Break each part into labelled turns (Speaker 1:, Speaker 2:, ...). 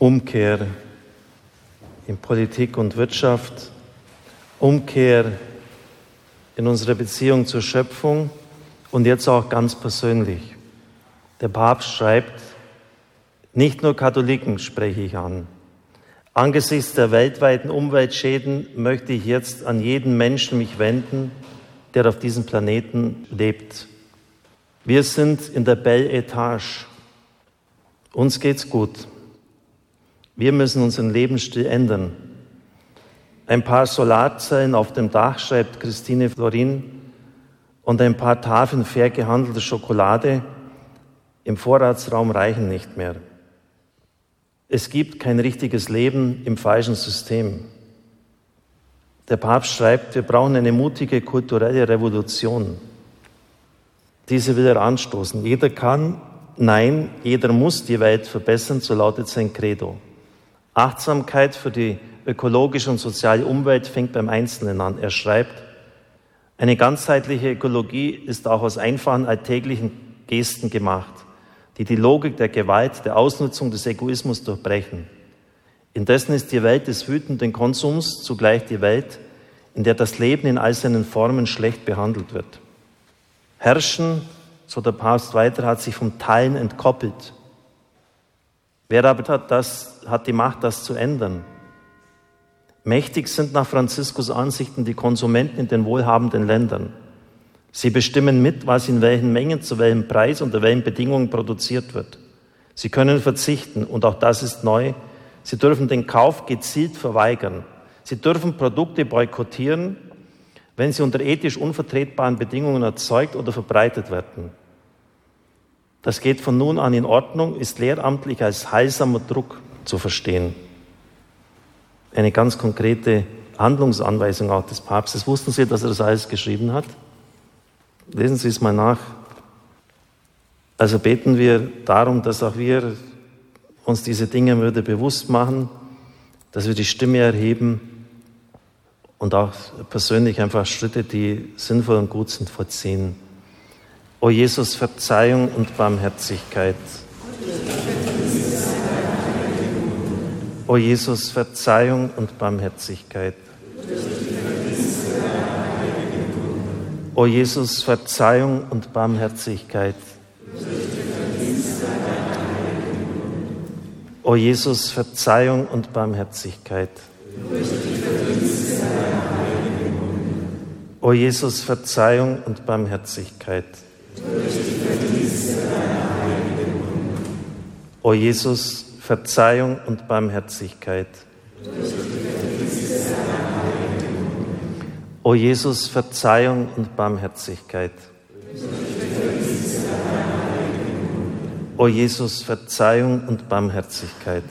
Speaker 1: Umkehr in Politik und Wirtschaft, Umkehr in unserer Beziehung zur Schöpfung und jetzt auch ganz persönlich. Der Papst schreibt, nicht nur Katholiken spreche ich an. Angesichts der weltweiten Umweltschäden möchte ich jetzt an jeden Menschen mich wenden, der auf diesem Planeten lebt. Wir sind in der Belle Etage. Uns geht's gut. Wir müssen unseren Lebensstil ändern. Ein paar Solarzellen auf dem Dach, schreibt Christine Florin, und ein paar Tafeln fair gehandelte Schokolade im Vorratsraum reichen nicht mehr. Es gibt kein richtiges Leben im falschen System. Der Papst schreibt, wir brauchen eine mutige kulturelle Revolution. Diese will er anstoßen. Jeder kann, nein, jeder muss die Welt verbessern, so lautet sein Credo. Achtsamkeit für die ökologische und soziale Umwelt fängt beim Einzelnen an. Er schreibt, eine ganzheitliche Ökologie ist auch aus einfachen alltäglichen Gesten gemacht, die die Logik der Gewalt, der Ausnutzung, des Egoismus durchbrechen. Indessen ist die Welt des wütenden Konsums zugleich die Welt, in der das Leben in all seinen Formen schlecht behandelt wird. Herrschen, so der Papst weiter, hat sich vom Teilen entkoppelt. Wer aber hat die Macht, das zu ändern? Mächtig sind nach Franziskus Ansichten die Konsumenten in den wohlhabenden Ländern. Sie bestimmen mit, was in welchen Mengen, zu welchem Preis, unter welchen Bedingungen produziert wird. Sie können verzichten, und auch das ist neu. Sie dürfen den Kauf gezielt verweigern. Sie dürfen Produkte boykottieren, wenn sie unter ethisch unvertretbaren Bedingungen erzeugt oder verbreitet werden. Das geht von nun an in Ordnung, ist lehramtlich als heilsamer Druck zu verstehen. Eine ganz konkrete Handlungsanweisung auch des Papstes. Wussten Sie, dass er das alles geschrieben hat? Lesen Sie es mal nach. Also beten wir darum, dass auch wir uns diese Dinge wieder bewusst machen, dass wir die Stimme erheben und auch persönlich einfach Schritte, die sinnvoll und gut sind, vollziehen. O Jesus, Verzeihung und Barmherzigkeit. O Jesus, Verzeihung und Barmherzigkeit. O Jesus, Verzeihung und Barmherzigkeit. O Jesus, Verzeihung und Barmherzigkeit. O Jesus, Verzeihung und Barmherzigkeit. O Jesus, Verzeihung und Barmherzigkeit. O Jesus, Verzeihung und Barmherzigkeit. O Jesus, Verzeihung und Barmherzigkeit.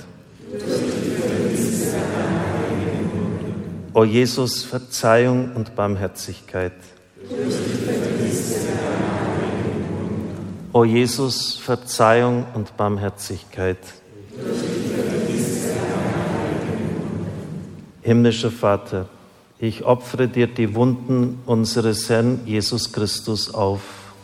Speaker 1: O Jesus, Verzeihung und Barmherzigkeit. O Jesus, Verzeihung und Barmherzigkeit. Himmlischer Vater, ich opfere dir die Wunden unseres Herrn Jesus Christus auf.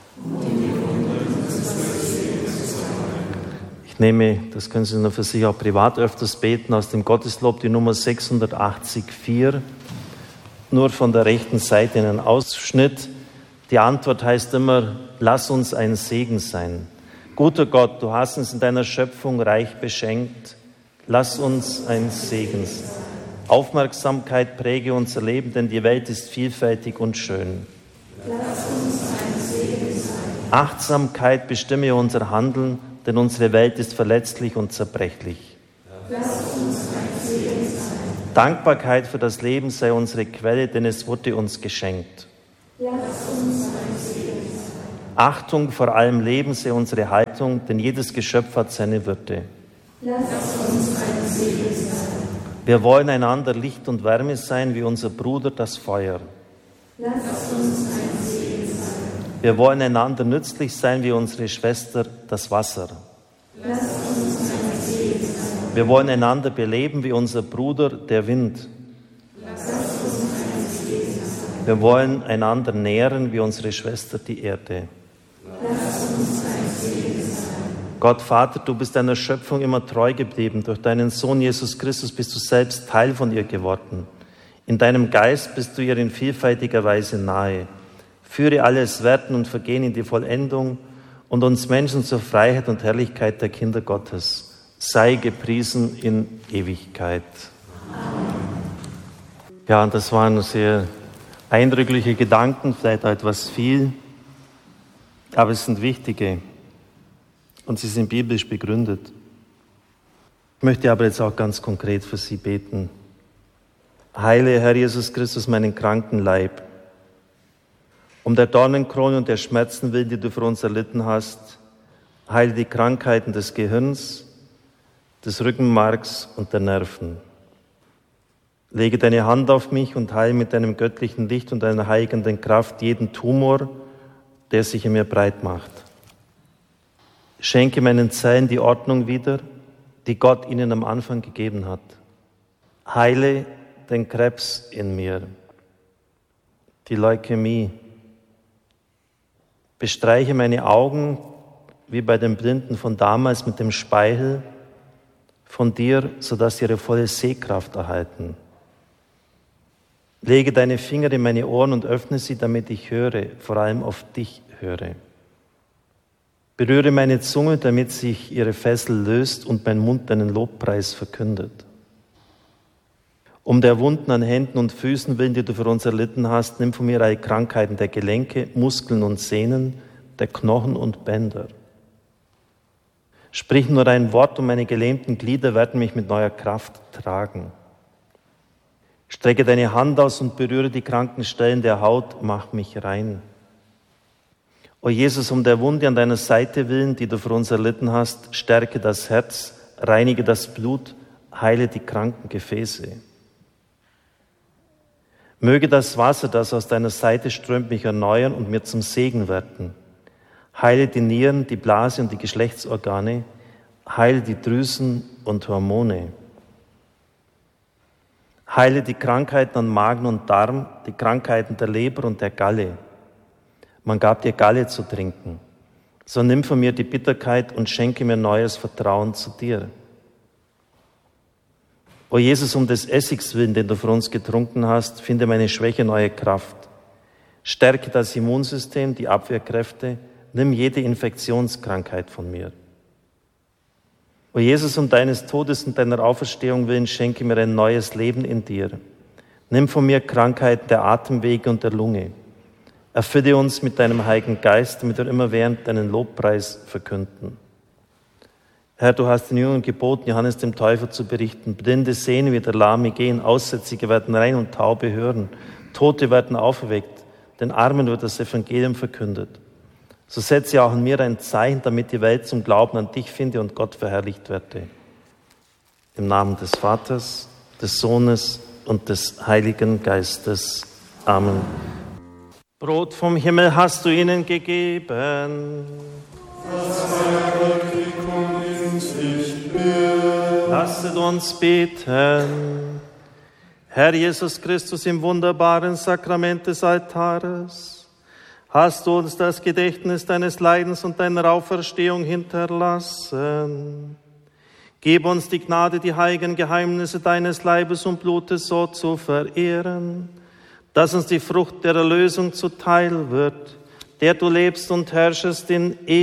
Speaker 1: Ich nehme, das können Sie nur für sich auch privat öfters beten, aus dem Gotteslob die Nummer 680,4, nur von der rechten Seite einen Ausschnitt. Die Antwort heißt immer, lass uns ein Segen sein. Guter Gott, du hast uns in deiner Schöpfung reich beschenkt. Lass uns ein Segen sein. Aufmerksamkeit präge unser Leben, denn die Welt ist vielfältig und schön.
Speaker 2: Lass uns ein Segen sein.
Speaker 1: Achtsamkeit bestimme unser Handeln, denn unsere Welt ist verletzlich und zerbrechlich.
Speaker 2: Lass uns ein Segen sein.
Speaker 1: Dankbarkeit für das Leben sei unsere Quelle, denn es wurde uns geschenkt.
Speaker 2: Lass uns ein Segen sein.
Speaker 1: Achtung vor allem Leben sei unsere Haltung, denn jedes Geschöpf hat seine Würde.
Speaker 2: Lass uns ein Segen sein.
Speaker 1: Wir wollen einander Licht und Wärme sein, wie unser Bruder das Feuer.
Speaker 2: Lass uns ein Segen sein.
Speaker 1: Wir wollen einander nützlich sein, wie unsere Schwester das Wasser.
Speaker 2: Lass uns ein Segen sein.
Speaker 1: Wir wollen einander beleben, wie unser Bruder der Wind.
Speaker 2: Lass uns ein Segen sein.
Speaker 1: Wir wollen einander nähren, wie unsere Schwester die Erde.
Speaker 2: Lass uns ein Segen sein.
Speaker 1: Gott Vater, du bist deiner Schöpfung immer treu geblieben. Durch deinen Sohn Jesus Christus bist du selbst Teil von ihr geworden. In deinem Geist bist du ihr in vielfältiger Weise nahe. Führe alles Werden und Vergehen in die Vollendung und uns Menschen zur Freiheit und Herrlichkeit der Kinder Gottes. Sei gepriesen in Ewigkeit. Ja, und das waren sehr eindrückliche Gedanken, vielleicht auch etwas viel, aber es sind wichtige und sie sind biblisch begründet. Ich möchte aber jetzt auch ganz konkret für Sie beten. Heile, Herr Jesus Christus, meinen kranken Leib. Um der Dornenkrone und der Schmerzen willen, die du für uns erlitten hast, heile die Krankheiten des Gehirns, des Rückenmarks und der Nerven. Lege deine Hand auf mich und heile mit deinem göttlichen Licht und deiner heilenden Kraft jeden Tumor, der sich in mir breit macht. Schenke meinen Zellen die Ordnung wieder, die Gott ihnen am Anfang gegeben hat. Heile den Krebs in mir, die Leukämie. Bestreiche meine Augen, wie bei den Blinden von damals, mit dem Speichel von dir, sodass sie ihre volle Sehkraft erhalten. Lege deine Finger in meine Ohren und öffne sie, damit ich höre, vor allem auf dich höre. Berühre meine Zunge, damit sich ihre Fessel löst und mein Mund deinen Lobpreis verkündet. Um der Wunden an Händen und Füßen willen, die du für uns erlitten hast, nimm von mir alle Krankheiten der Gelenke, Muskeln und Sehnen, der Knochen und Bänder. Sprich nur ein Wort und meine gelähmten Glieder werden mich mit neuer Kraft tragen. Strecke deine Hand aus und berühre die kranken Stellen der Haut, mach mich rein. O Jesus, um der Wunde an deiner Seite willen, die du für uns erlitten hast, stärke das Herz, reinige das Blut, heile die kranken Gefäße. Möge das Wasser, das aus deiner Seite strömt, mich erneuern und mir zum Segen werden. Heile die Nieren, die Blase und die Geschlechtsorgane, heile die Drüsen und Hormone. Heile die Krankheiten an Magen und Darm, die Krankheiten der Leber und der Galle. Man gab dir Galle zu trinken. So nimm von mir die Bitterkeit und schenke mir neues Vertrauen zu dir. O Jesus, um des Essigs willen, den du für uns getrunken hast, finde meine Schwäche neue Kraft. Stärke das Immunsystem, die Abwehrkräfte, nimm jede Infektionskrankheit von mir. O Jesus, um deines Todes und deiner Auferstehung willen, schenke mir ein neues Leben in dir. Nimm von mir Krankheiten der Atemwege und der Lunge. Erfülle uns mit deinem Heiligen Geist, damit wir immerwährend deinen Lobpreis verkünden. Herr, du hast den Jüngern geboten, Johannes dem Täufer zu berichten. Blinde sehen wieder, Lahme gehen, Aussätzige werden rein und Taube hören. Tote werden auferweckt, den Armen wird das Evangelium verkündet. So setze auch in mir ein Zeichen, damit die Welt zum Glauben an dich finde und Gott verherrlicht werde. Im Namen des Vaters, des Sohnes und des Heiligen Geistes. Amen. Brot vom Himmel hast du ihnen gegeben. Lasset uns beten. Herr Jesus Christus, im wunderbaren Sakrament des Altares, hast du uns das Gedächtnis deines Leidens und deiner Auferstehung hinterlassen. Gib uns die Gnade, die heiligen Geheimnisse deines Leibes und Blutes so zu verehren, dass uns die Frucht der Erlösung zuteil wird, der du lebst und herrschest in